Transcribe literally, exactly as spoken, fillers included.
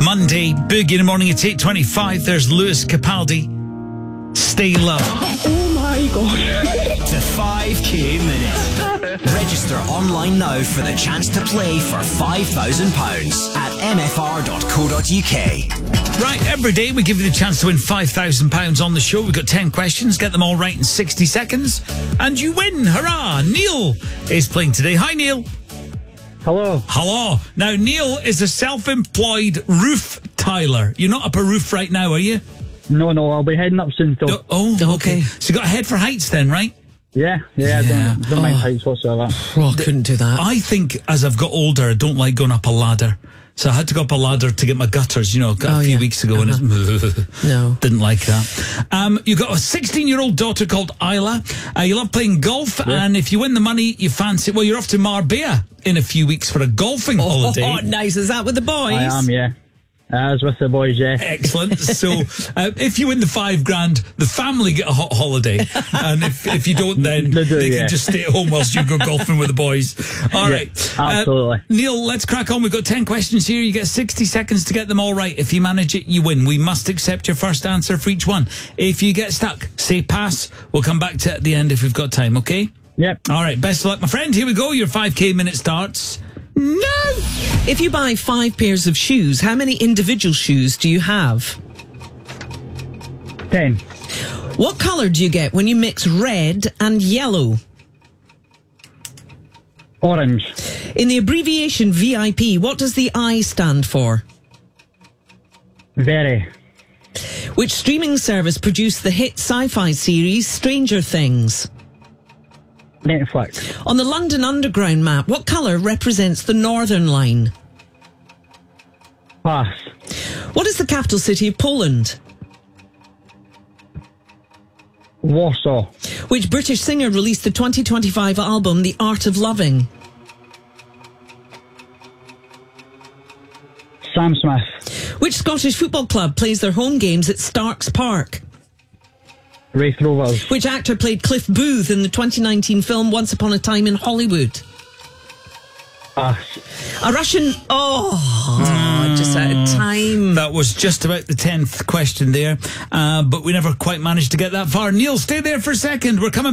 Monday. Boogie in the morning, it's eight twenty-five. There's Lewis Capaldi. Stay low. Oh my God. The five K Minute. Register online now for the chance to play for five thousand pounds at m f r dot co dot u k. Right, every day we give you the chance to win five thousand pounds on the show. We've got ten questions. Get them all right in sixty seconds. And you win. Hurrah. Neil is playing today. Hi, Neil. Hello. Hello. Now, Neil is a self-employed roof tiler. You're not up a roof right now, are you? No, no, I'll be heading up soon, though. Oh, oh okay. So you got a head for heights then, right? Yeah, yeah, Yeah. I don't, don't Oh. mind heights whatsoever. Oh, I couldn't do that. I think as I've got older, I don't like going up a ladder. So I had to go up a ladder to get my gutters, you know, a Oh, few yeah. weeks ago. Uh-huh. And it's, No. didn't like that. Um, you've got a sixteen-year-old daughter called Isla. Uh, you love playing golf, Yeah. and if you win the money, you fancy... Well, you're off to Marbella in a few weeks for a golfing holiday. Oh, nice. Is that with the boys? I am, yeah. I was with the boys, yeah. Excellent. So, uh, if you win the five grand, the family get a hot holiday, and if if you don't, then They do, they yeah. can just stay at home whilst you go golfing with the boys. All Yeah, right, absolutely. Uh, Neil, let's crack on. We've got ten questions here. You get sixty seconds to get them all right. If you manage it, you win. We must accept your first answer for each one. If you get stuck, say pass. We'll come back to it at the end if we've got time. Okay? Yep. All right. Best of luck, my friend. Here we go. Your five K minute starts. No. If you buy five pairs of shoes, how many individual shoes do you have? Ten. What colour do you get when you mix red and yellow? Orange. In the abbreviation V I P, what does the I stand for? Very. Which streaming service produced the hit sci-fi series Stranger Things? Netflix. On the London Underground map, what colour represents the Northern Line? Pass. What is the capital city of Poland? Warsaw. Which British singer released the twenty twenty-five album The Art of Loving? Sam Smith. Which Scottish football club plays their home games at Starks Park? Wraith Rovers. Which actor played Cliff Booth in the twenty nineteen film Once Upon a Time in Hollywood? Pass. A Russian... Oh, just out of time. That was just about the tenth question there, uh, but we never quite managed to get that far. Neil, stay there for a second. We're coming